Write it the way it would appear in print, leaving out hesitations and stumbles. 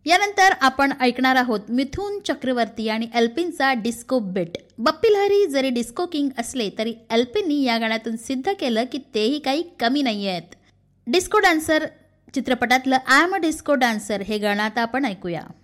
यानंतर आपण ऐकणार आहोत मिथुन चक्रवर्ती आणि एल्पिनचा डिस्को बिट. बप्पी लहरी जरी डिस्को किंग असले तरी एल्पिननी या गाण्यातून सिद्ध केलं की तेही काही कमी नाही आहेत. डिस्को डान्सर चित्रपटातलं I am a disco dancer हे गाणं आता आपण ऐकूया.